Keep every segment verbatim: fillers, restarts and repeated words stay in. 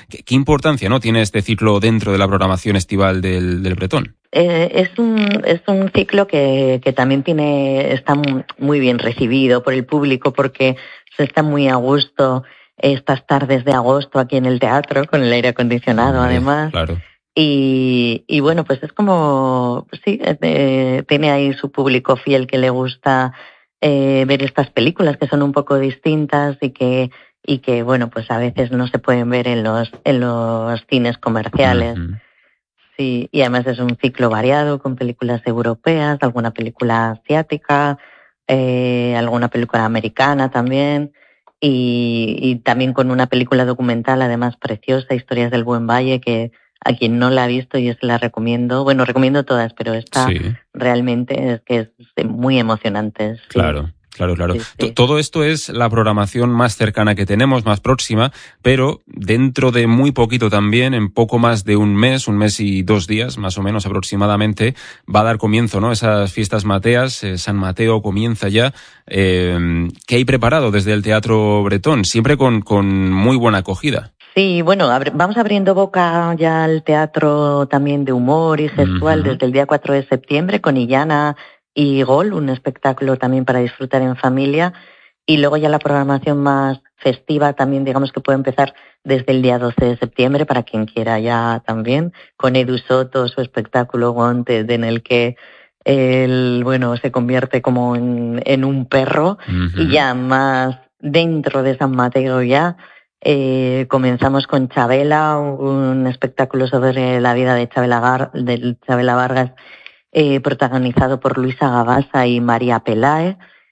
¿Qué, qué importancia, ¿no?, tiene este ciclo dentro de la programación estival del, del Bretón? Eh, es un es un ciclo que, que también tiene está muy bien recibido por el público porque se está muy a gusto estas tardes de agosto aquí en el teatro con el aire acondicionado. Hombre, además. Claro. Y, y bueno, pues es como, sí, eh, tiene ahí su público fiel que le gusta eh, ver estas películas que son un poco distintas y que y que bueno, pues a veces no se pueden ver en los en los cines comerciales. Uh-huh. Sí, y además es un ciclo variado con películas europeas, alguna película asiática, eh, alguna película americana también. Y, y también con una película documental, además preciosa, Historias del Buen Valle, que a quien no la ha visto yo se la recomiendo. Bueno, recomiendo todas, pero esta sí. realmente es que es muy emocionante. Sí. Claro. Claro, claro. Sí, sí. Todo esto es la programación más cercana que tenemos, más próxima, pero dentro de muy poquito también, en poco más de un mes, un mes y dos días, más o menos aproximadamente, va a dar comienzo, ¿no?, esas fiestas mateas. eh, San Mateo comienza ya. Eh, ¿Qué hay preparado desde el Teatro Bretón? Siempre con, con muy buena acogida. Sí, bueno, abri- vamos abriendo boca ya al teatro también de humor y gestual uh-huh. desde el día cuatro de septiembre con Illana y Gol, un espectáculo también para disfrutar en familia. Y luego ya la programación más festiva también, digamos que puede empezar desde el día doce de septiembre para quien quiera ya también, con Edu Soto, su espectáculo Wanted, en el que él, bueno, se convierte como en, en un perro. Uh-huh. Y ya más dentro de San Mateo ya eh, comenzamos con Chabela, un espectáculo sobre la vida de Chabela, Gar- de Chabela Vargas, Eh, protagonizado por Luisa Gabasa y María Peláez,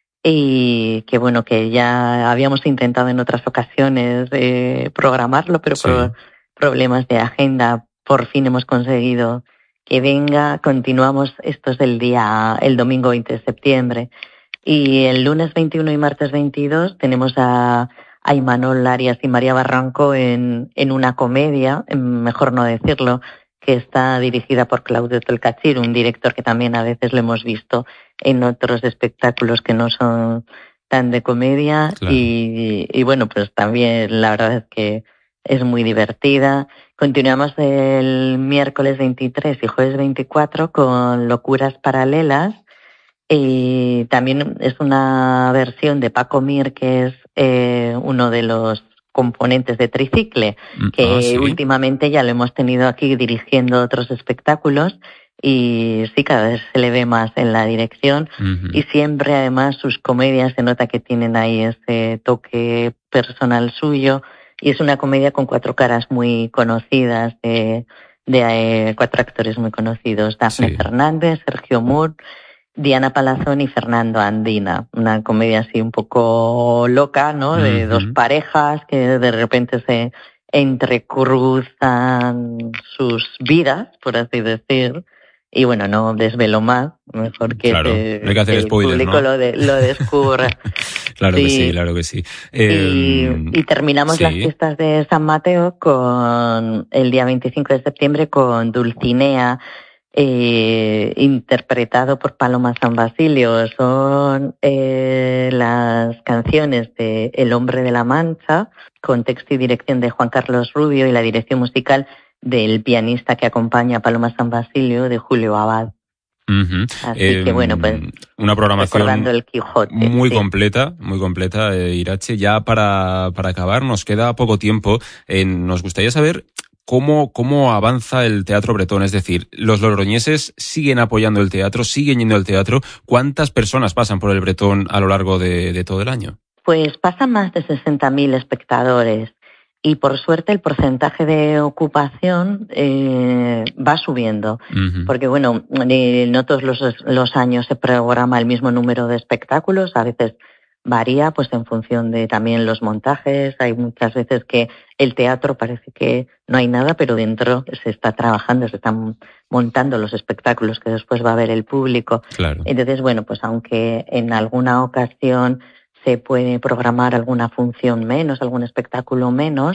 y que bueno, que ya habíamos intentado en otras ocasiones eh, programarlo, pero sí. por problemas de agenda por fin hemos conseguido que venga. Continuamos, esto es el día, el domingo veinte de septiembre, y el lunes veintiuno y martes veintidós tenemos a, a Imanol Arias y María Barranco en, en una comedia, mejor no decirlo, que está dirigida por Claudio Tolcachir, un director que también a veces lo hemos visto en otros espectáculos que no son tan de comedia. Claro. Y, y bueno, pues también la verdad es que es muy divertida. Continuamos el miércoles veintitrés y jueves veinticuatro con Locuras Paralelas. Y también es una versión de Paco Mir, que es eh, uno de los componentes de Tricicle, que ah, ¿sí? últimamente ya lo hemos tenido aquí dirigiendo otros espectáculos y sí, cada vez se le ve más en la dirección. Uh-huh. Y siempre además sus comedias se nota que tienen ahí ese toque personal suyo, y es una comedia con cuatro caras muy conocidas, de, de eh, cuatro actores muy conocidos: Dafne sí. Fernández, Sergio Moore, Diana Palazón y Fernando Andina. Una comedia así un poco loca, ¿no? De uh-huh. dos parejas que de repente se entrecruzan sus vidas, por así decir. Y bueno, no desvelo más, mejor que, claro, se, no hay que hacer que spoilers, el público ¿no? lo, de, lo descubra. Claro sí. que sí, claro que sí. Eh, y, y terminamos sí. las fiestas de San Mateo con el día veinticinco de septiembre con Dulcinea, Eh, interpretado por Paloma San Basilio. Son eh, las canciones de El Hombre de la Mancha, con texto y dirección de Juan Carlos Rubio y la dirección musical del pianista que acompaña a Paloma San Basilio, de Julio Abad. Uh-huh. Así eh, que bueno, pues una programación recordando el Quijote, muy sí. completa, muy completa, eh, Irache. Ya para, para acabar, nos queda poco tiempo. Eh, nos gustaría saber ¿Cómo, ¿Cómo avanza el teatro bretón? Es decir, ¿los logroñeses siguen apoyando el teatro, siguen yendo al teatro? ¿Cuántas personas pasan por el Bretón a lo largo de, de todo el año? Pues pasan más de sesenta mil espectadores, y por suerte el porcentaje de ocupación eh, va subiendo. Uh-huh. Porque bueno, eh, no todos los, los años se programa el mismo número de espectáculos, a veces varía pues en función de también los montajes. Hay muchas veces que el teatro parece que no hay nada, pero dentro se está trabajando, se están montando los espectáculos que después va a ver el público. Claro. Entonces, bueno, pues aunque en alguna ocasión se puede programar alguna función menos, algún espectáculo menos,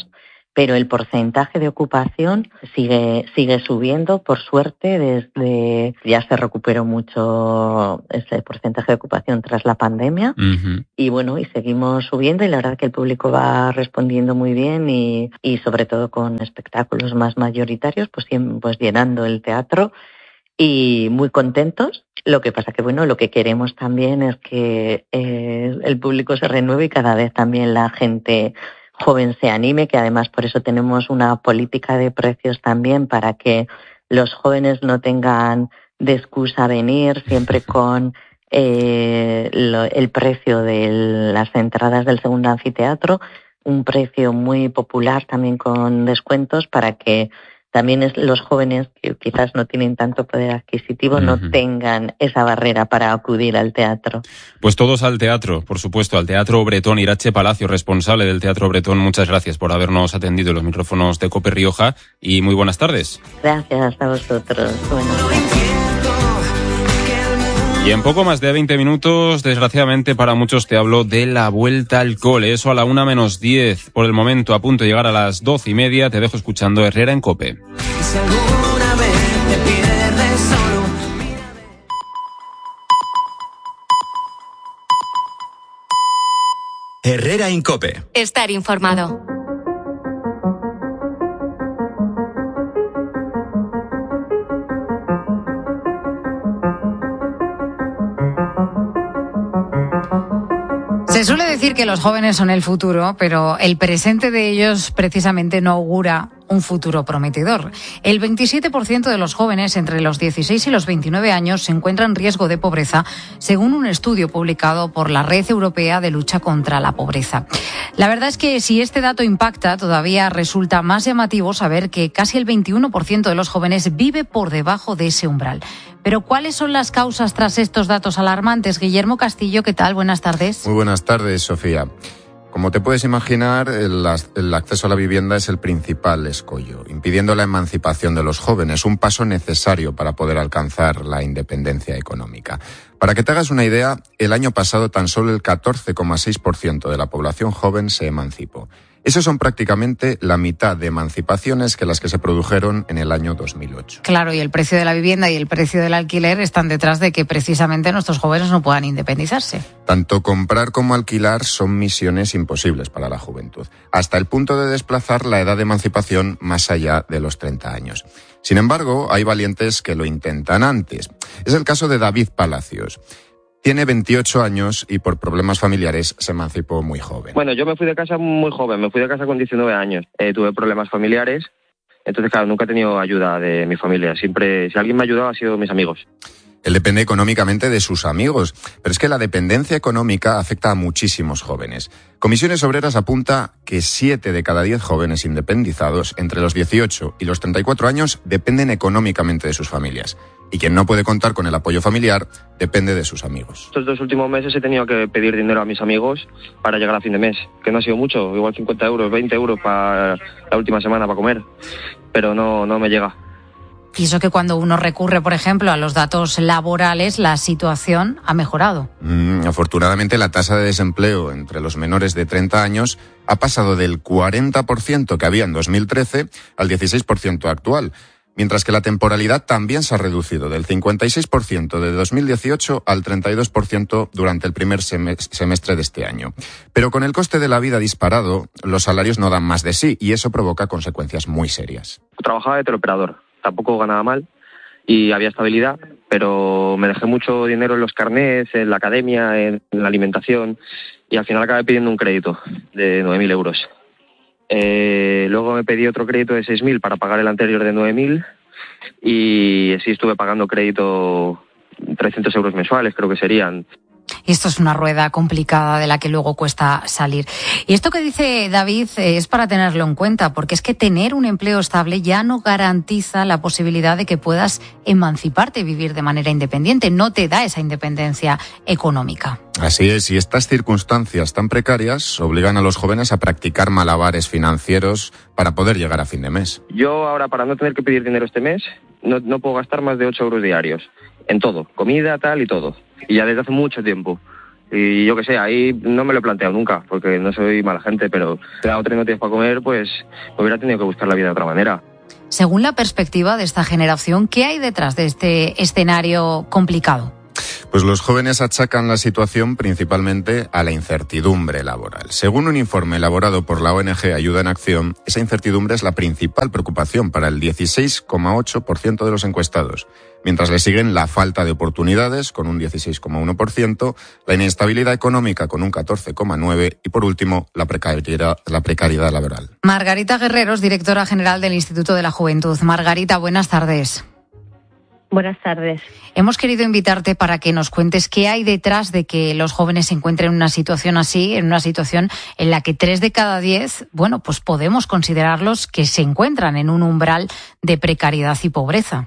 pero el porcentaje de ocupación sigue sigue subiendo, por suerte, desde ya se recuperó mucho ese porcentaje de ocupación tras la pandemia. Uh-huh. Y bueno, y seguimos subiendo y la verdad que el público va respondiendo muy bien y, y sobre todo con espectáculos más mayoritarios, pues, pues llenando el teatro y muy contentos. Lo que pasa que, bueno, lo que queremos también es que eh, el público se renueve y cada vez también la gente joven se anime, que además por eso tenemos una política de precios también para que los jóvenes no tengan de excusa venir, siempre con eh, lo, el precio de las entradas del segundo anfiteatro, un precio muy popular también con descuentos para que también es los jóvenes que quizás no tienen tanto poder adquisitivo uh-huh. no tengan esa barrera para acudir al teatro. Pues todos al teatro, por supuesto, al Teatro Bretón. Irache Palacio, responsable del Teatro Bretón, muchas gracias por habernos atendido en los micrófonos de COPE Rioja y muy buenas tardes. Gracias a vosotros. Buenas tardes. Y en poco más de veinte minutos, desgraciadamente para muchos, te hablo de la vuelta al cole. Eso a la una menos diez. Por el momento, a punto de llegar a las doce y media, te dejo escuchando Herrera en COPE. Si alguna vez te pierdes solo, Herrera en COPE. Estar informado. Se suele decir que los jóvenes son el futuro, pero el presente de ellos precisamente no augura un futuro prometedor. El veintisiete por ciento de los jóvenes entre los dieciséis y los veintinueve años se encuentra en riesgo de pobreza, según un estudio publicado por la Red Europea de Lucha contra la Pobreza. La verdad es que si este dato impacta, todavía resulta más llamativo saber que casi el veintiuno por ciento de los jóvenes vive por debajo de ese umbral. Pero ¿cuáles son las causas tras estos datos alarmantes? Guillermo Castillo, ¿qué tal? Buenas tardes. Muy buenas tardes, Sofía. Como te puedes imaginar, el, el acceso a la vivienda es el principal escollo, impidiendo la emancipación de los jóvenes, un paso necesario para poder alcanzar la independencia económica. Para que te hagas una idea, el año pasado tan solo el catorce coma seis por ciento de la población joven se emancipó. Esos son prácticamente la mitad de emancipaciones que las que se produjeron en el año dos mil ocho. Claro, y el precio de la vivienda y el precio del alquiler están detrás de que precisamente nuestros jóvenes no puedan independizarse. Tanto comprar como alquilar son misiones imposibles para la juventud, hasta el punto de desplazar la edad de emancipación más allá de los treinta años. Sin embargo, hay valientes que lo intentan antes. Es el caso de David Palacios. Tiene veintiocho años y por problemas familiares se emancipó muy joven. Bueno, yo me fui de casa muy joven, me fui de casa con diecinueve años. Eh, tuve problemas familiares, entonces claro, nunca he tenido ayuda de mi familia. Siempre, si alguien me ha ayudado, ha sido mis amigos. Él depende económicamente de sus amigos, pero es que la dependencia económica afecta a muchísimos jóvenes. Comisiones Obreras apunta que siete de cada diez jóvenes independizados entre los dieciocho y los treinta y cuatro años dependen económicamente de sus familias. Y quien no puede contar con el apoyo familiar depende de sus amigos. Estos dos últimos meses he tenido que pedir dinero a mis amigos para llegar a fin de mes, que no ha sido mucho, igual cincuenta euros, veinte euros para la última semana para comer, pero no, no me llega. Y eso que cuando uno recurre, por ejemplo, a los datos laborales, la situación ha mejorado. Mm, afortunadamente, la tasa de desempleo entre los menores de treinta años ha pasado del cuarenta por ciento que había en dos mil trece al dieciséis por ciento actual, mientras que la temporalidad también se ha reducido del cincuenta y seis por ciento de dos mil dieciocho al treinta y dos por ciento durante el primer semestre de este año. Pero con el coste de la vida disparado, los salarios no dan más de sí y eso provoca consecuencias muy serias. Trabajaba de teleoperador. Tampoco ganaba mal y había estabilidad, pero me dejé mucho dinero en los carnets, en la academia, en la alimentación y al final acabé pidiendo un crédito de nueve mil euros. Eh, luego me pedí otro crédito de seis mil para pagar el anterior de nueve mil y así estuve pagando crédito trescientos euros mensuales, creo que serían. Y esto es una rueda complicada de la que luego cuesta salir. Y esto que dice David es para tenerlo en cuenta, porque es que tener un empleo estable ya no garantiza la posibilidad de que puedas emanciparte y vivir de manera independiente. No te da esa independencia económica. Así es, y estas circunstancias tan precarias obligan a los jóvenes a practicar malabares financieros para poder llegar a fin de mes. Yo ahora, para no tener que pedir dinero este mes, no, no puedo gastar más de ocho euros diarios. En todo, comida, tal y todo. Y ya desde hace mucho tiempo. Y yo qué sé, ahí no me lo he planteado nunca, porque no soy mala gente, pero si no tengo tiempo para comer, pues me hubiera tenido que buscar la vida de otra manera. Según la perspectiva de esta generación, ¿qué hay detrás de este escenario complicado? Pues los jóvenes achacan la situación principalmente a la incertidumbre laboral. Según un informe elaborado por la O N G Ayuda en Acción, esa incertidumbre es la principal preocupación para el dieciséis coma ocho por ciento de los encuestados, mientras le siguen la falta de oportunidades, con un dieciséis coma uno por ciento, la inestabilidad económica, con un catorce coma nueve por ciento, y por último, la precariedad, la precariedad laboral. Margarita Guerreros, directora general del Instituto de la Juventud. Margarita, buenas tardes. Buenas tardes. Hemos querido invitarte para que nos cuentes qué hay detrás de que los jóvenes se encuentren en una situación así, en una situación en la que tres de cada diez, bueno, pues podemos considerarlos que se encuentran en un umbral de precariedad y pobreza.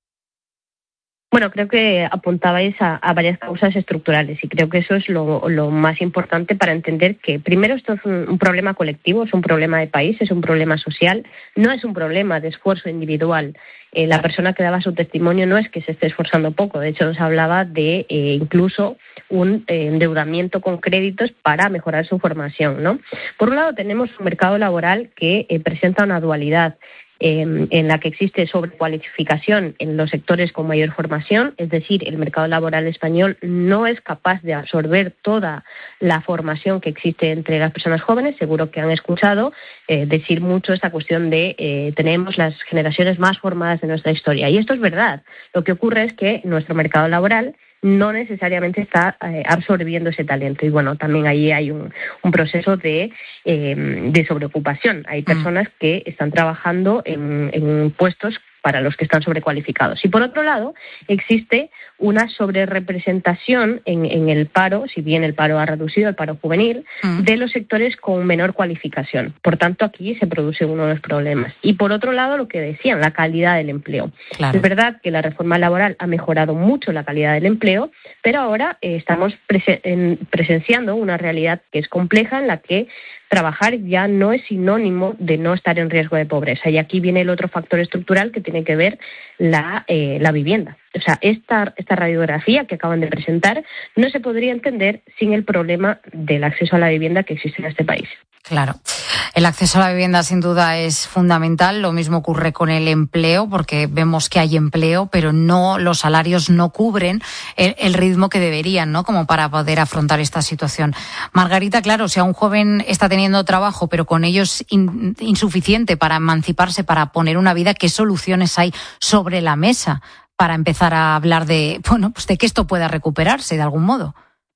Bueno, creo que apuntabais a, a varias causas estructurales y creo que eso es lo, lo más importante para entender que primero esto es un, un problema colectivo, es un problema de país, es un problema social, no es un problema de esfuerzo individual. Eh, la persona que daba su testimonio no es que se esté esforzando poco, de hecho nos hablaba de eh, incluso un eh, endeudamiento con créditos para mejorar su formación, ¿no? Por un lado tenemos un mercado laboral que eh, presenta una dualidad. Eh, en la que existe sobrecualificación en los sectores con mayor formación, es decir, el mercado laboral español no es capaz de absorber toda la formación que existe entre las personas jóvenes. Seguro que han escuchado eh, decir mucho esta cuestión de eh, tenemos las generaciones más formadas de nuestra historia, y esto es verdad. Lo que ocurre es que nuestro mercado laboral no necesariamente está eh, absorbiendo ese talento. Y bueno, también ahí hay un, un proceso de, eh, de sobreocupación. Hay personas que están trabajando en, en puestos para los que están sobrecualificados. Y por otro lado, existe una sobrerepresentación en, en el paro, si bien el paro ha reducido, el paro juvenil, uh-huh. de los sectores con menor cualificación. Por tanto, aquí se produce uno de los problemas. Y por otro lado, lo que decían, la calidad del empleo. Claro. Es verdad que la reforma laboral ha mejorado mucho la calidad del empleo, pero ahora eh, estamos presen- en, presenciando una realidad que es compleja, en la que trabajar ya no es sinónimo de no estar en riesgo de pobreza. Y aquí viene el otro factor estructural que tiene que ver la, eh, la vivienda. O sea, esta, esta radiografía que acaban de presentar no se podría entender sin el problema del acceso a la vivienda que existe en este país. Claro. El acceso a la vivienda sin duda es fundamental. Lo mismo ocurre con el empleo, porque vemos que hay empleo, pero no, los salarios no cubren el, el ritmo que deberían, ¿no? Como para poder afrontar esta situación. Margarita, claro, si a un joven está teniendo trabajo, pero con ello es in, insuficiente para emanciparse, para poner una vida, ¿qué soluciones hay sobre la mesa para empezar a hablar de, bueno, pues de que esto pueda recuperarse de algún modo?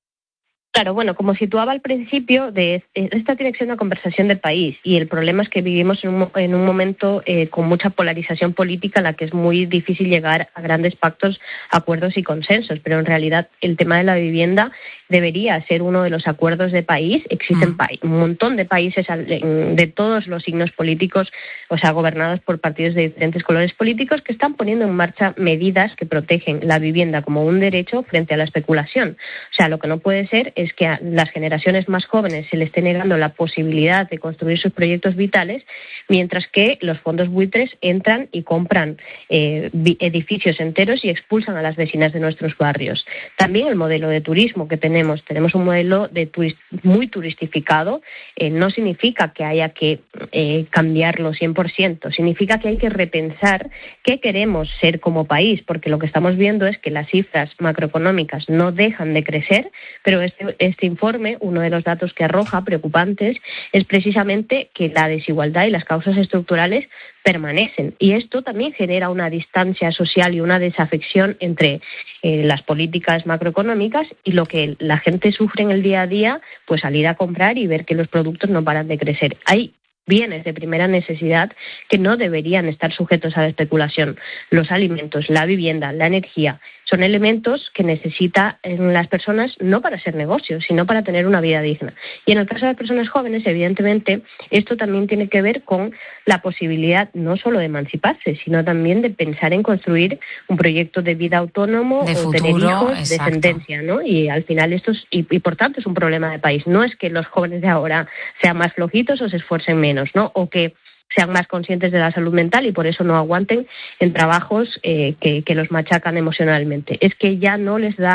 Claro, bueno, como situaba al principio, de esta tiene que ser una conversación de país, y el problema es que vivimos en un, en un momento eh, con mucha polarización política, en la que es muy difícil llegar a grandes pactos, acuerdos y consensos, pero en realidad el tema de la vivienda debería ser uno de los acuerdos de país. Existen pa- un montón de países de todos los signos políticos, o sea, gobernados por partidos de diferentes colores políticos, que están poniendo en marcha medidas que protegen la vivienda como un derecho frente a la especulación. O sea, lo que no puede ser es que a las generaciones más jóvenes se les esté negando la posibilidad de construir sus proyectos vitales, mientras que los fondos buitres entran y compran eh, edificios enteros y expulsan a las vecinas de nuestros barrios. También el modelo de turismo que tenemos, tenemos un modelo de turist, muy turistificado, eh, no significa que haya que eh, cambiarlo cien por ciento, significa que hay que repensar qué queremos ser como país, porque lo que estamos viendo es que las cifras macroeconómicas no dejan de crecer, pero este Este informe, uno de los datos que arroja preocupantes, es precisamente que la desigualdad y las causas estructurales permanecen. Y esto también genera una distancia social y una desafección entre eh, las políticas macroeconómicas y lo que la gente sufre en el día a día, pues al ir a comprar y ver que los productos no paran de crecer. Hay bienes de primera necesidad que no deberían estar sujetos a la especulación. Los alimentos, la vivienda, la energía, son elementos que necesitan las personas no para hacer negocios, sino para tener una vida digna. Y en el caso de las personas jóvenes, evidentemente, esto también tiene que ver con la posibilidad no solo de emanciparse, sino también de pensar en construir un proyecto de vida autónomo de o futuro, tener hijos, exacto. descendencia, ¿no? Y al final esto es, y, y por tanto es un problema de país. No es que los jóvenes de ahora sean más flojitos o se esfuercen menos, ¿no? O que sean más conscientes de la salud mental y por eso no aguanten en trabajos eh, que, que los machacan emocionalmente. Es que ya no les da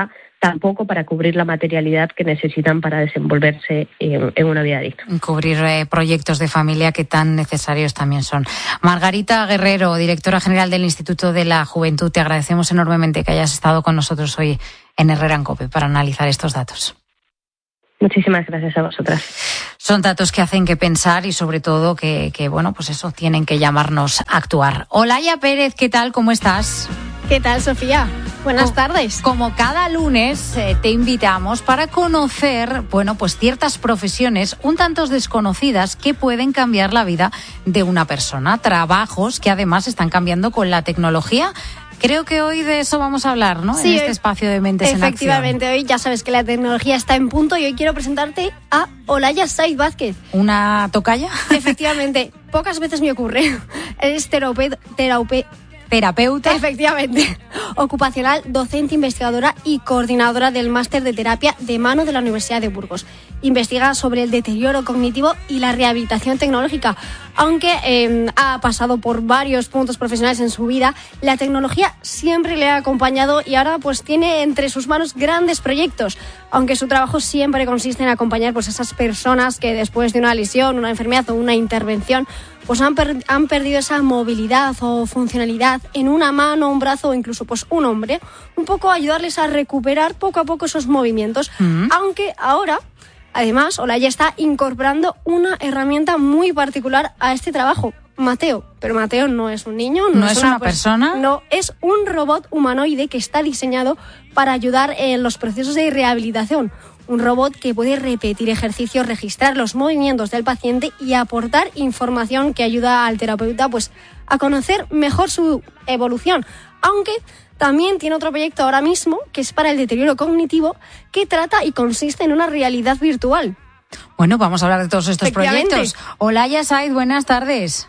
tampoco para cubrir la materialidad que necesitan para desenvolverse en, en una vida digna. Cubrir eh, proyectos de familia que tan necesarios también son. Margarita Guerrero, directora general del Instituto de la Juventud, te agradecemos enormemente que hayas estado con nosotros hoy en Herrera en COPE para analizar estos datos. Muchísimas gracias a vosotras. Son datos que hacen que pensar y sobre todo que, que bueno, pues eso, tienen que llamarnos a actuar. Olaya Pérez, ¿qué tal? ¿Cómo estás? ¿Qué tal, Sofía? Buenas Co- tardes. Como cada lunes eh, te invitamos para conocer, bueno, pues ciertas profesiones un tanto desconocidas que pueden cambiar la vida de una persona, trabajos que además están cambiando con la tecnología. Creo que hoy de eso vamos a hablar, ¿no? Sí, en este espacio de Mentes en Acción. Efectivamente, hoy ya sabes que la tecnología está en punto y hoy quiero presentarte a Olaya Saiz Vázquez. ¿Una tocaya? Efectivamente, pocas veces me ocurre. Es terapeuta, terapeuta, terapeuta. Efectivamente, ocupacional, docente, investigadora y coordinadora del máster de terapia de mano de la Universidad de Burgos. Investiga sobre el deterioro cognitivo y la rehabilitación tecnológica. Aunque eh, ha pasado por varios puntos profesionales en su vida, la tecnología siempre le ha acompañado y ahora pues tiene entre sus manos grandes proyectos. Aunque su trabajo siempre consiste en acompañar pues, a esas personas que después de una lesión, una enfermedad o una intervención pues han, per- han perdido esa movilidad o funcionalidad en una mano, un brazo o incluso pues un hombre, un poco ayudarles a recuperar poco a poco esos movimientos, mm. aunque ahora, además, Olaya está incorporando una herramienta muy particular a este trabajo, Mateo. Pero Mateo no es un niño, no, ¿No es una, una persona, persona, no, es un robot humanoide que está diseñado para ayudar en los procesos de rehabilitación. Un robot que puede repetir ejercicios, registrar los movimientos del paciente y aportar información que ayuda al terapeuta pues, a conocer mejor su evolución. Aunque también tiene otro proyecto ahora mismo que es para el deterioro cognitivo que trata y consiste en una realidad virtual. Bueno, vamos a hablar de todos estos proyectos. Olaya Saiz, buenas tardes.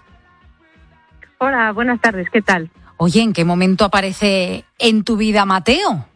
Hola, buenas tardes, ¿qué tal? Oye, ¿en qué momento aparece en tu vida Mateo?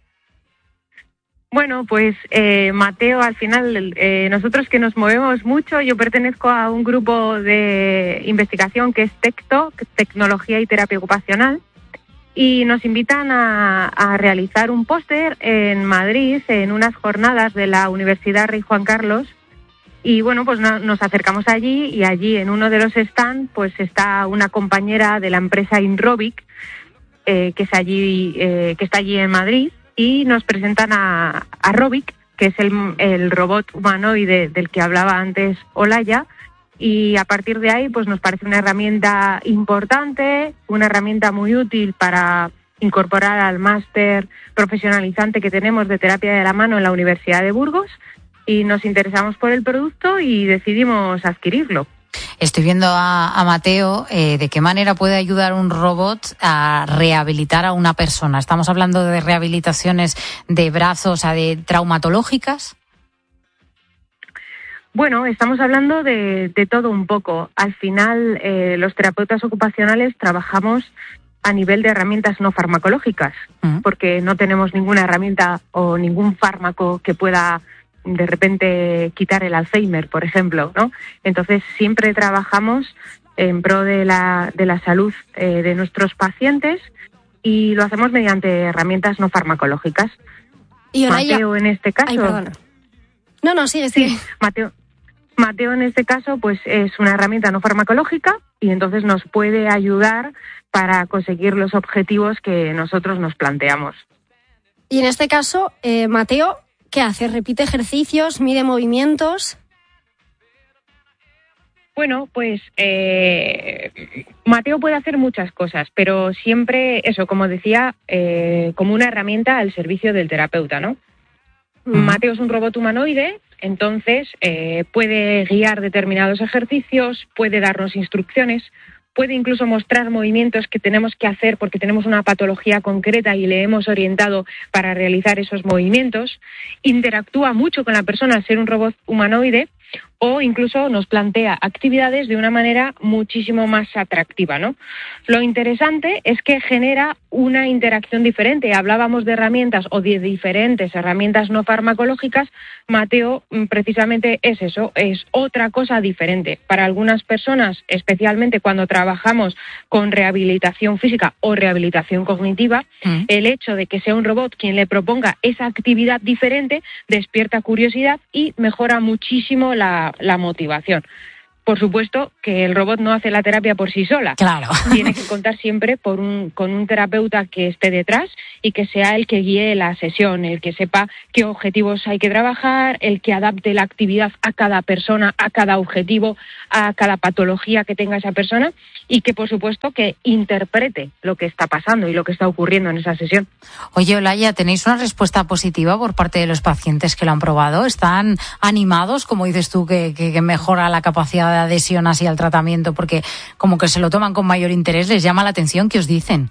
Bueno, pues eh, Mateo, al final, eh, nosotros que nos movemos mucho, yo pertenezco a un grupo de investigación que es TECTO, Tecnología y Terapia Ocupacional, y nos invitan a, a realizar un póster en Madrid, en unas jornadas de la Universidad Rey Juan Carlos, y bueno, pues no, nos acercamos allí, y allí en uno de los stands pues está una compañera de la empresa Inrobic, eh, que, es allí, eh, que está allí en Madrid, y nos presentan a, a Robic, que es el, el robot humanoide del que hablaba antes Olaya, y a partir de ahí pues nos parece una herramienta importante, una herramienta muy útil para incorporar al máster profesionalizante que tenemos de terapia de la mano en la Universidad de Burgos, y nos interesamos por el producto y decidimos adquirirlo. Estoy viendo a, a Mateo, eh, de qué manera puede ayudar un robot a rehabilitar a una persona. ¿Estamos hablando de rehabilitaciones de brazos, o sea, de traumatológicas? Bueno, estamos hablando de, de todo un poco. Al final, eh, los terapeutas ocupacionales trabajamos a nivel de herramientas no farmacológicas, uh-huh. porque no tenemos ninguna herramienta o ningún fármaco que pueda de repente quitar el Alzheimer, por ejemplo, ¿no? Entonces siempre trabajamos en pro de la, de la salud eh, de nuestros pacientes y lo hacemos mediante herramientas no farmacológicas. Y Olaya... Mateo en este caso... Ay, perdona. No, no, sigue, sigue. Sí, Mateo, Mateo en este caso pues es una herramienta no farmacológica y entonces nos puede ayudar para conseguir los objetivos que nosotros nos planteamos. Y en este caso, eh, Mateo... ¿qué hace? ¿Repite ejercicios? ¿Mide movimientos? Bueno, pues eh, Mateo puede hacer muchas cosas, pero siempre, eso, como decía, eh, como una herramienta al servicio del terapeuta, ¿no? Uh-huh. Mateo es un robot humanoide, entonces eh, puede guiar determinados ejercicios, puede darnos instrucciones, puede incluso mostrar movimientos que tenemos que hacer porque tenemos una patología concreta y le hemos orientado para realizar esos movimientos. Interactúa mucho con la persona al ser un robot humanoide o incluso nos plantea actividades de una manera muchísimo más atractiva, ¿no? Lo interesante es que genera una interacción diferente. Hablábamos de herramientas o de diferentes herramientas no farmacológicas. Mateo precisamente es eso, es otra cosa diferente. Para algunas personas, especialmente cuando trabajamos con rehabilitación física o rehabilitación cognitiva, mm. el hecho de que sea un robot quien le proponga esa actividad diferente despierta curiosidad y mejora muchísimo la, la motivación. Por supuesto que el robot no hace la terapia por sí sola. Claro. Tiene que contar siempre por un, con un terapeuta que esté detrás y que sea el que guíe la sesión, el que sepa qué objetivos hay que trabajar, el que adapte la actividad a cada persona, a cada objetivo, a cada patología que tenga esa persona y que, por supuesto, que interprete lo que está pasando y lo que está ocurriendo en esa sesión. Oye, Olaya, ¿tenéis una respuesta positiva por parte de los pacientes que lo han probado? ¿Están animados, como dices tú, que, que, que mejora la capacidad de adhesión así al tratamiento, porque como que se lo toman con mayor interés? ¿Les llama la atención? ¿Qué os dicen?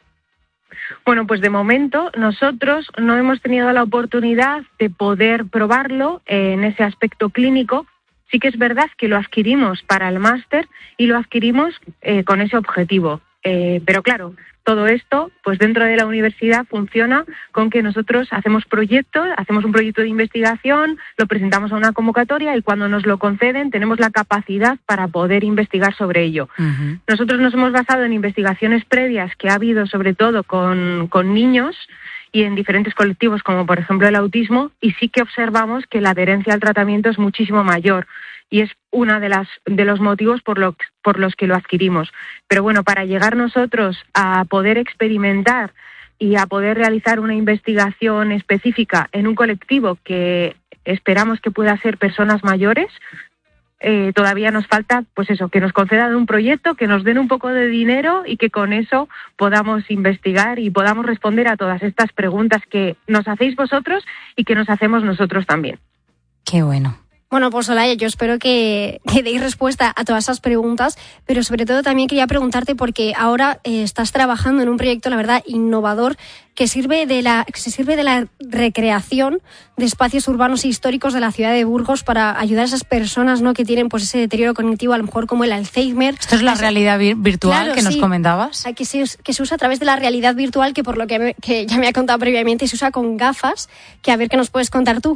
Bueno, pues de momento nosotros no hemos tenido la oportunidad de poder probarlo en ese aspecto clínico. Sí que es verdad que lo adquirimos para el máster y lo adquirimos eh, con ese objetivo. Eh, pero claro, todo esto, pues dentro de la universidad funciona con que nosotros hacemos proyectos, hacemos un proyecto de investigación, lo presentamos a una convocatoria y cuando nos lo conceden tenemos la capacidad para poder investigar sobre ello. Uh-huh. Nosotros nos hemos basado en investigaciones previas que ha habido sobre todo con, con niños y en diferentes colectivos como por ejemplo el autismo, y sí que observamos que la adherencia al tratamiento es muchísimo mayor. Y es uno de, las, de los motivos por, lo, por los que lo adquirimos. Pero bueno, para llegar nosotros a poder experimentar y a poder realizar una investigación específica en un colectivo que esperamos que pueda ser personas mayores, eh, todavía nos falta, pues eso, que nos concedan un proyecto, que nos den un poco de dinero y que con eso podamos investigar y podamos responder a todas estas preguntas que nos hacéis vosotros y que nos hacemos nosotros también. Qué bueno. Bueno, pues Olaya, yo espero que, que deis respuesta a todas esas preguntas, pero sobre todo también quería preguntarte porque ahora eh, estás trabajando en un proyecto, la verdad, innovador que sirve de la que se sirve de la recreación de espacios urbanos e históricos de la ciudad de Burgos para ayudar a esas personas, ¿no?, que tienen pues ese deterioro cognitivo, a lo mejor como el Alzheimer. Esto es la realidad vir- virtual claro, que nos sí. comentabas. Que se, que se usa a través de la realidad virtual, que por lo que, me, que ya me ha contado previamente, se usa con gafas, que a ver qué nos puedes contar tú.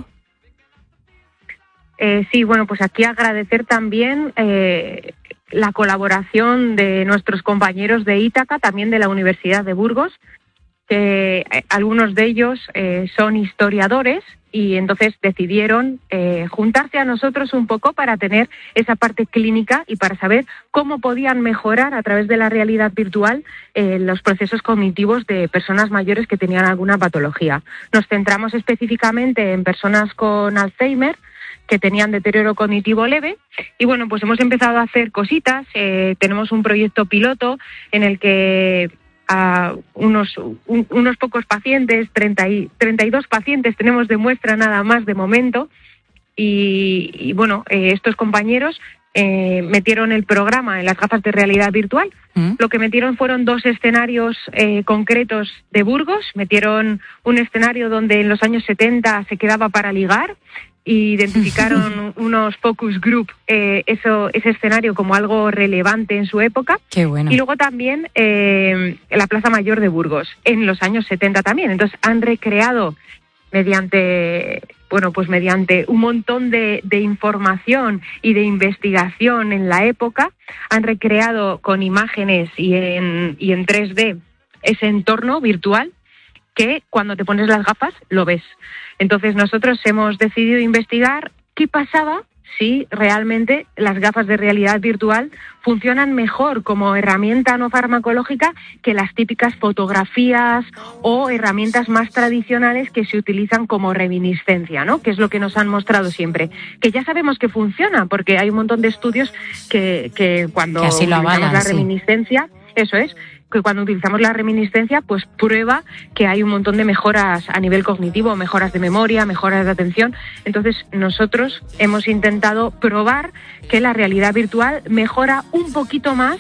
Eh, sí, bueno, pues aquí agradecer también eh, la colaboración de nuestros compañeros de Ítaca, también de la Universidad de Burgos, que eh, algunos de ellos eh, son historiadores y entonces decidieron eh, juntarse a nosotros un poco para tener esa parte clínica y para saber cómo podían mejorar a través de la realidad virtual eh, los procesos cognitivos de personas mayores que tenían alguna patología. Nos centramos específicamente en personas con Alzheimer, que tenían deterioro cognitivo leve, y bueno, pues hemos empezado a hacer cositas. Eh, tenemos un proyecto piloto en el que a unos un, unos pocos pacientes, treinta y, treinta y dos pacientes tenemos de muestra nada más de momento, y, y bueno, eh, estos compañeros eh, metieron el programa en las gafas de realidad virtual. ¿Mm? Lo que metieron fueron dos escenarios eh, concretos de Burgos. Metieron un escenario donde en los años setenta se quedaba para ligar, y identificaron unos focus group, eh, eso, ese escenario como algo relevante en su época. Qué bueno. Y luego también eh, la Plaza Mayor de Burgos, en los años setenta también. Entonces han recreado mediante, bueno, pues mediante un montón de, de información y de investigación en la época, han recreado con imágenes y en, y en tres D ese entorno virtual que cuando te pones las gafas lo ves. Entonces nosotros hemos decidido investigar qué pasaba si realmente las gafas de realidad virtual funcionan mejor como herramienta no farmacológica que las típicas fotografías o herramientas más tradicionales que se utilizan como reminiscencia, ¿no? Que es lo que nos han mostrado siempre. Que ya sabemos que funciona, porque hay un montón de estudios que, que cuando que así lo utilizamos avalan, la sí. reminiscencia, eso es, que cuando utilizamos la reminiscencia, pues prueba que hay un montón de mejoras a nivel cognitivo, mejoras de memoria, mejoras de atención. Entonces, nosotros hemos intentado probar que la realidad virtual mejora un poquito más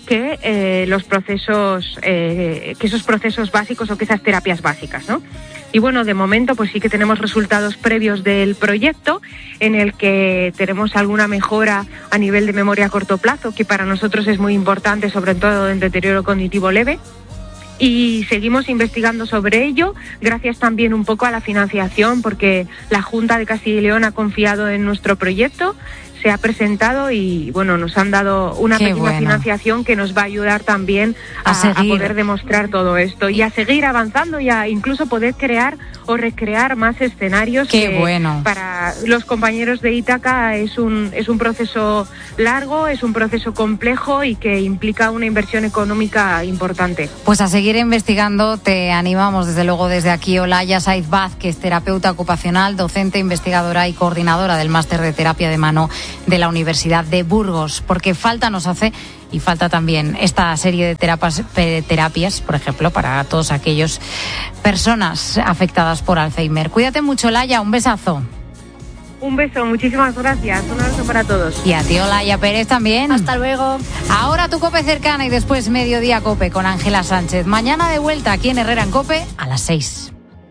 que eh, los procesos, eh, que esos procesos básicos o que esas terapias básicas, ¿no? Y bueno, de momento pues sí que tenemos resultados previos del proyecto en el que tenemos alguna mejora a nivel de memoria a corto plazo, que para nosotros es muy importante, sobre todo en deterioro cognitivo leve. Y seguimos investigando sobre ello, gracias también un poco a la financiación, porque la Junta de Castilla y León ha confiado en nuestro proyecto, se ha presentado y bueno, nos han dado una Qué pequeña bueno. financiación que nos va a ayudar también a, A a seguir. poder demostrar todo esto y a seguir avanzando y a incluso poder crear o recrear más escenarios. Qué que bueno. Para los compañeros de Ítaca es un, es un proceso largo, es un proceso complejo y que implica una inversión económica importante. Pues a seguir investigando, te animamos desde luego desde aquí. Olaya Saiz Vázquez, terapeuta ocupacional, docente, investigadora y coordinadora del máster de terapia de mano de la Universidad de Burgos, porque falta nos hace y falta también esta serie de terapias, terapias, por ejemplo, para todos aquellos personas afectadas por Alzheimer. Cuídate mucho, Olaya, un besazo. Un beso, muchísimas gracias, un abrazo para todos. Y a ti, Olaya Pérez, también. Hasta luego. Ahora tu COPE cercana y después Mediodía COPE con Ángela Sánchez. Mañana de vuelta aquí en Herrera en COPE a las seis.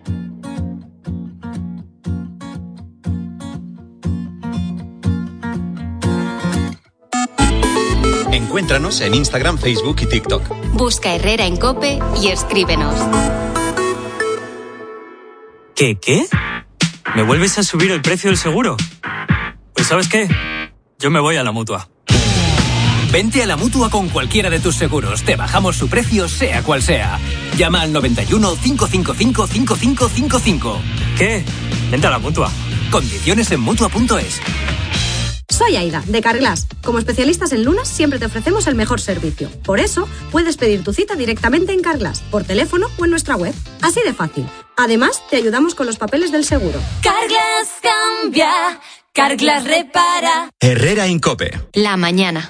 Encuéntranos en Instagram, Facebook y TikTok. Busca Herrera en COPE y escríbenos. ¿Qué, qué? ¿Me vuelves a subir el precio del seguro? Pues ¿sabes qué? Yo me voy a la Mutua. Vente a la Mutua con cualquiera de tus seguros. Te bajamos su precio, sea cual sea. Llama al noventa y uno, cinco cinco cinco, cinco cinco cinco cinco. ¿Qué? Vente a la Mutua. Condiciones en Mutua punto es. Soy Aida, de Carglass. Como especialistas en lunas, siempre te ofrecemos el mejor servicio. Por eso, puedes pedir tu cita directamente en Carglass, por teléfono o en nuestra web. Así de fácil. Además, te ayudamos con los papeles del seguro. Carglass cambia, Carglass repara. Herrera en COPE. La mañana.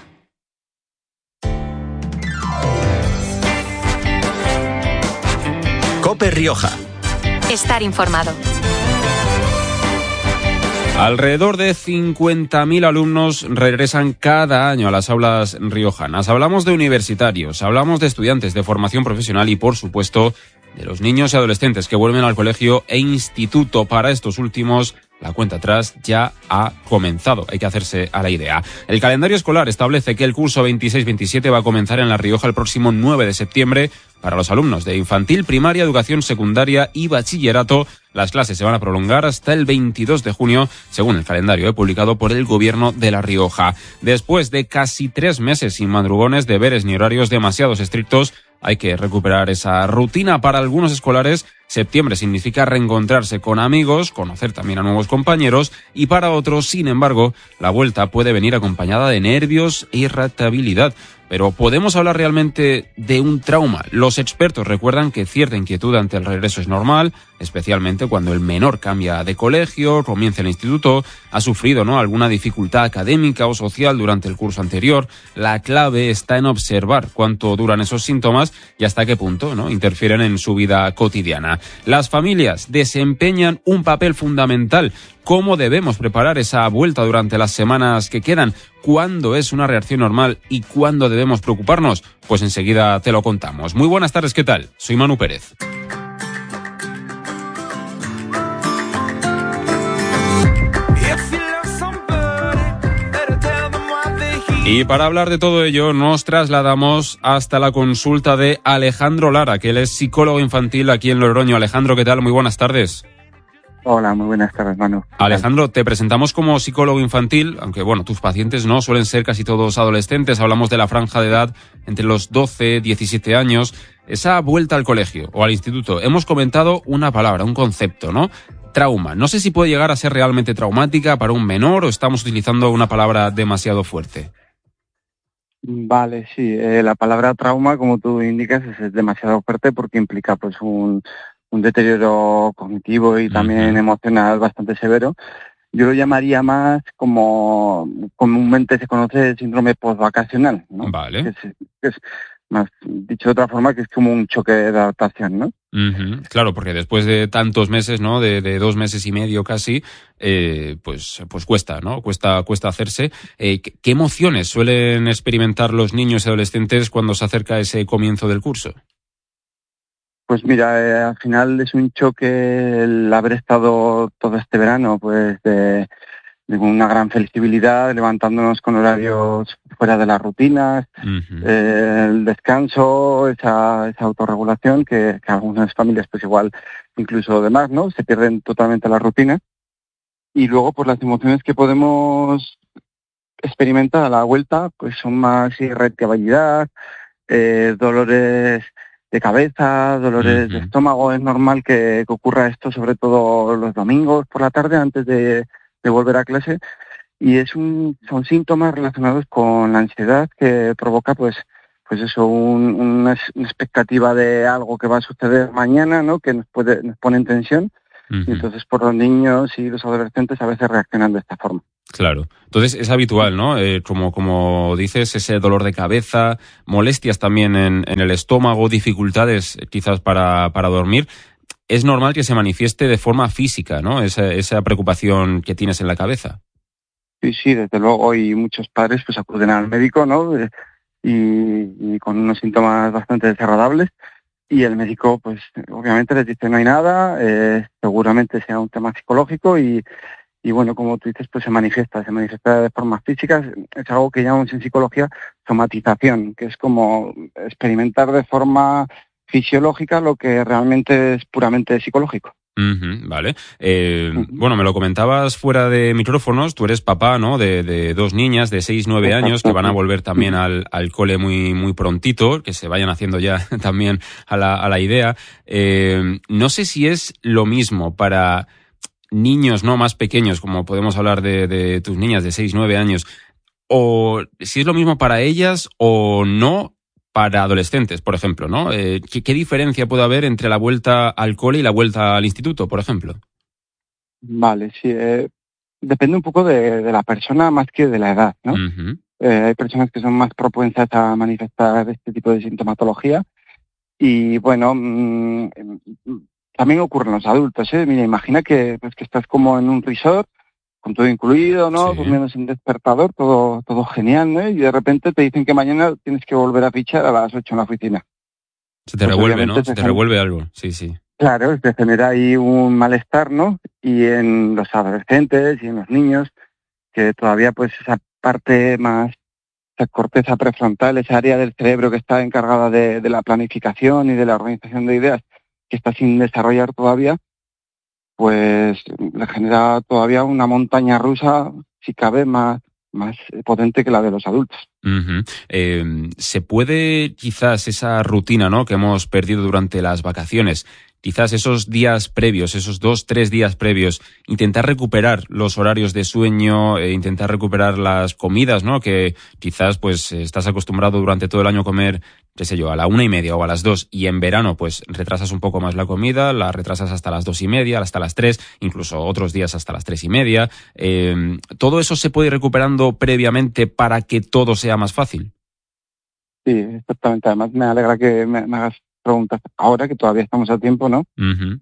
COPE Rioja. Estar informado. Alrededor de cincuenta mil alumnos regresan cada año a las aulas riojanas. Hablamos de universitarios, hablamos de estudiantes de formación profesional y, por supuesto, de los niños y adolescentes que vuelven al colegio e instituto. Para estos últimos, la cuenta atrás ya ha comenzado. Hay que hacerse a la idea. El calendario escolar establece que el curso veintiséis veintisiete va a comenzar en La Rioja el próximo nueve de septiembre. Para los alumnos de infantil, primaria, educación secundaria y bachillerato, las clases se van a prolongar hasta el veintidós de junio, según el calendario publicado por el Gobierno de La Rioja. Después de casi tres meses sin madrugones, deberes ni horarios demasiados estrictos, hay que recuperar esa rutina. Para algunos escolares, septiembre significa reencontrarse con amigos, conocer también a nuevos compañeros, y para otros, sin embargo, la vuelta puede venir acompañada de nervios e irritabilidad. Pero ¿podemos hablar realmente de un trauma? Los expertos recuerdan que cierta inquietud ante el regreso es normal, especialmente cuando el menor cambia de colegio, comienza el instituto, ha sufrido, ¿no?, alguna dificultad académica o social durante el curso anterior. La clave está en observar cuánto duran esos síntomas y hasta qué punto, ¿no?, interfieren en su vida cotidiana. Las familias desempeñan un papel fundamental. ¿Cómo debemos preparar esa vuelta durante las semanas que quedan? ¿Cuándo es una reacción normal y cuándo debemos preocuparnos? Pues enseguida te lo contamos. Muy buenas tardes, ¿qué tal? Soy Manu Pérez. Y para hablar de todo ello nos trasladamos hasta la consulta de Alejandro Lara, que él es psicólogo infantil aquí en Logroño. Alejandro, ¿qué tal? Muy buenas tardes. Hola, muy buenas tardes, Manu. Alejandro, te presentamos como psicólogo infantil, aunque bueno, tus pacientes no suelen ser casi todos adolescentes. Hablamos de la franja de edad entre los doce, diecisiete años. Esa vuelta al colegio o al instituto. Hemos comentado una palabra, un concepto, ¿no? Trauma. No sé si puede llegar a ser realmente traumática para un menor o estamos utilizando una palabra demasiado fuerte. Vale, sí. Eh, la palabra trauma, como tú indicas, es, es demasiado fuerte porque implica pues un... un deterioro cognitivo y también uh-huh. emocional bastante severo. Yo lo llamaría más como comúnmente se conoce el síndrome postvacacional, ¿no? Vale. Que es, que es más dicho de otra forma, que es como un choque de adaptación, ¿no? Uh-huh. Claro, porque después de tantos meses, ¿no? De, de dos meses y medio casi, eh, pues, pues cuesta, ¿no? Cuesta, cuesta hacerse. Eh, ¿Qué emociones suelen experimentar los niños y adolescentes cuando se acerca ese comienzo del curso? Pues mira, eh, al final es un choque el haber estado todo este verano, pues de, de una gran flexibilidad, levantándonos con horarios fuera de las rutinas, uh-huh. eh, el descanso, esa, esa autorregulación que, que algunas familias pues igual incluso demás, ¿no? Se pierden totalmente la rutina. Y luego pues las emociones que podemos experimentar a la vuelta pues son más irritabilidad, eh, dolores de cabeza, dolores uh-huh. de estómago. Es normal que, que ocurra esto, sobre todo los domingos por la tarde antes de, de volver a clase, y es un, son síntomas relacionados con la ansiedad que provoca pues pues eso, un, una, una expectativa de algo que va a suceder mañana, ¿no? Que nos puede nos pone en tensión, uh-huh. y entonces por los niños y los adolescentes a veces reaccionan de esta forma. Claro. Entonces es habitual, ¿no? Eh, como, como dices, ese dolor de cabeza, molestias también en, en el estómago, dificultades quizás para, para dormir. Es normal que se manifieste de forma física, ¿no? Esa, esa preocupación que tienes en la cabeza. Sí, sí, desde luego. Y muchos padres pues acuden al médico, ¿no? Y, y con unos síntomas bastante desagradables. Y el médico, pues obviamente les dice no hay nada, eh, seguramente sea un tema psicológico y Y bueno, como tú dices, pues se manifiesta, se manifiesta de formas físicas. Es algo que llamamos en psicología somatización, que es como experimentar de forma fisiológica lo que realmente es puramente psicológico. Uh-huh, vale. Eh, uh-huh. Bueno, me lo comentabas fuera de micrófonos, tú eres papá, ¿no? De, de dos niñas de seis, nueve años que van a volver también al, al cole muy, muy prontito, que se vayan haciendo ya también a la, a la idea. Eh, no sé si es lo mismo para niños no más pequeños, como podemos hablar de, de tus niñas de seis, nueve años, o si es lo mismo para ellas o no para adolescentes, por ejemplo, ¿no? Eh, ¿qué, ¿Qué diferencia puede haber entre la vuelta al cole y la vuelta al instituto, por ejemplo? Vale, sí. Eh, depende un poco de, de la persona más que de la edad, ¿no? Uh-huh. Eh, hay personas que son más propensas a manifestar este tipo de sintomatología y, bueno... Mmm, también ocurre en los adultos, ¿eh? Mira, imagina que, pues, que estás como en un resort, con todo incluido, ¿no? Sí. Durmiendo sin despertador, todo todo genial, ¿no? Y de repente te dicen que mañana tienes que volver a fichar a las ocho en la oficina. Se te pues revuelve, ¿no? Se te genera... revuelve algo, sí, sí. Claro, te genera ahí un malestar, ¿no? Y en los adolescentes y en los niños, que todavía pues esa parte más, esa corteza prefrontal, esa área del cerebro que está encargada de, de la planificación y de la organización de ideas, que está sin desarrollar todavía, pues le genera todavía una montaña rusa, si cabe, más, más potente que la de los adultos. Uh-huh. Eh, ¿Se puede quizás esa rutina, ¿no?, que hemos perdido durante las vacaciones, quizás esos días previos, esos dos, tres días previos, intentar recuperar los horarios de sueño, eh, intentar recuperar las comidas, ¿no?, que quizás pues estás acostumbrado durante todo el año a comer, qué sé yo, a la una y media o a las dos, y en verano pues retrasas un poco más la comida, la retrasas hasta las dos y media, hasta las tres, incluso otros días hasta las tres y media. Eh, ¿Todo eso se puede ir recuperando previamente para que todo sea más fácil? Sí, exactamente. Además me alegra que me, me hagas preguntas ahora, que todavía estamos a tiempo, ¿no? Uh-huh.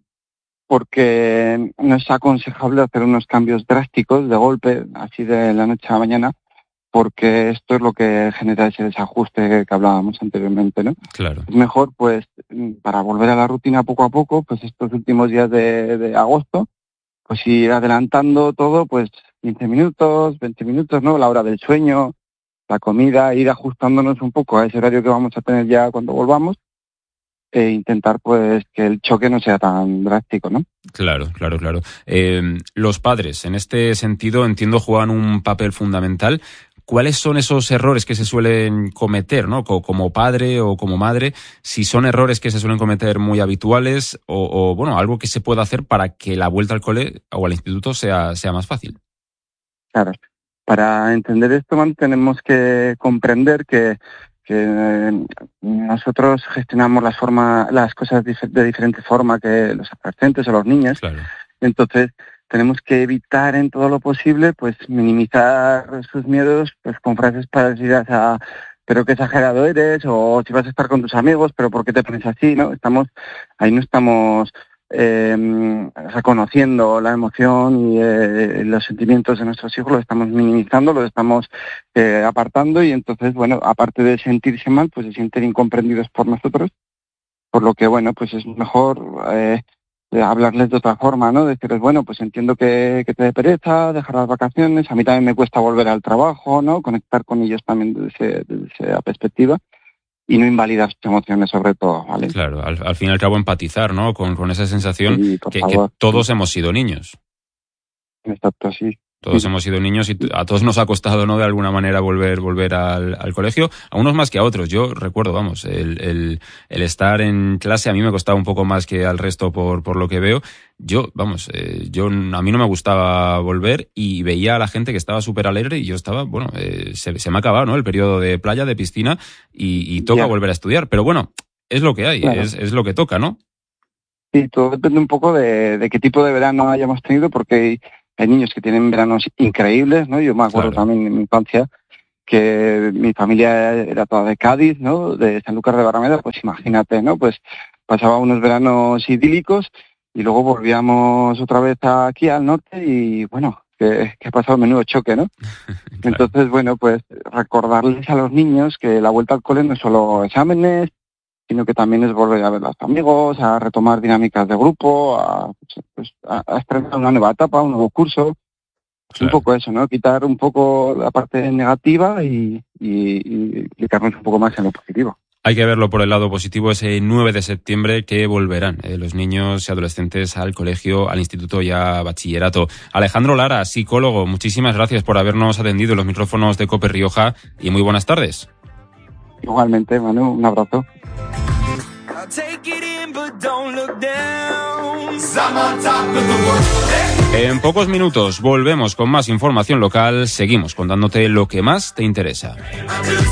Porque no es aconsejable hacer unos cambios drásticos de golpe, así de la noche a la mañana, porque esto es lo que genera ese desajuste que hablábamos anteriormente, ¿no? Claro. Es mejor, pues, para volver a la rutina poco a poco, pues estos últimos días de, de agosto, pues ir adelantando todo, pues quince minutos, veinte minutos, ¿no? La hora del sueño, la comida, ir ajustándonos un poco a ese horario que vamos a tener ya cuando volvamos, e intentar pues que el choque no sea tan drástico, ¿no? Claro, claro, claro. Eh, los padres, en este sentido, entiendo, juegan un papel fundamental. ¿Cuáles son esos errores que se suelen cometer, ¿no?, como padre o como madre? Si son errores que se suelen cometer muy habituales o, o bueno, algo que se pueda hacer para que la vuelta al cole o al instituto sea, sea más fácil. Claro. Para entender esto, man, tenemos que comprender que que nosotros gestionamos las formas, las cosas de diferente forma que los adolescentes o los niños. Claro. Entonces, tenemos que evitar en todo lo posible, pues, minimizar sus miedos, pues, con frases parecidas a pero qué exagerado eres, o si vas a estar con tus amigos, pero ¿por qué te pones así?, ¿no? Estamos, ahí no estamos eh, reconociendo la emoción y eh, los sentimientos de nuestros hijos, los estamos minimizando, los estamos eh, apartando, y entonces, bueno, aparte de sentirse mal, pues se sienten incomprendidos por nosotros, por lo que, bueno, pues es mejor eh, hablarles de otra forma, ¿no? Decirles, bueno, pues entiendo que, que te dé pereza, dejar las vacaciones, a mí también me cuesta volver al trabajo, ¿no? Conectar con ellos también desde, desde esa perspectiva y no invalidar sus emociones sobre todo, ¿vale? Claro, al, al fin y al cabo empatizar, ¿no? Con, con esa sensación sí, que, que todos hemos sido niños. Exacto, sí. Todos sí. hemos sido niños y a todos nos ha costado, ¿no?, de alguna manera volver volver al, al colegio, a unos más que a otros. Yo recuerdo, vamos, el, el, el estar en clase a mí me costaba un poco más que al resto por, por lo que veo. Yo, vamos, eh, yo a mí no me gustaba volver y veía a la gente que estaba súper alegre y yo estaba, bueno, eh, se, se me ha acabado, ¿no?, el periodo de playa, de piscina y, y toca yeah. volver a estudiar. Pero bueno, es lo que hay, claro. es, es lo que toca, ¿no? Sí, todo depende un poco de, de qué tipo de verano hayamos tenido, porque hay niños que tienen veranos increíbles, ¿no? Yo me acuerdo claro. también en mi infancia que mi familia era toda de Cádiz, ¿no? De Sanlúcar de Barrameda, pues imagínate, ¿no? Pues pasaba unos veranos idílicos y luego volvíamos otra vez aquí al norte y, bueno, que, que ha pasado menudo choque, ¿no? Claro. Entonces, bueno, pues recordarles a los niños que la vuelta al cole no es solo exámenes, sino que también es volver a ver a los amigos, a retomar dinámicas de grupo, a, pues, a, a estrenar una nueva etapa, un nuevo curso. Claro. Un poco eso, ¿no? Quitar un poco la parte negativa y, y, y implicarnos un poco más en lo positivo. Hay que verlo por el lado positivo, ese nueve de septiembre que volverán eh, los niños y adolescentes al colegio, al instituto y a bachillerato. Alejandro Lara, psicólogo, muchísimas gracias por habernos atendido en los micrófonos de COPE Rioja y muy buenas tardes. Igualmente, Manu, un abrazo. En pocos minutos volvemos con más información local. Seguimos contándote lo que más te interesa.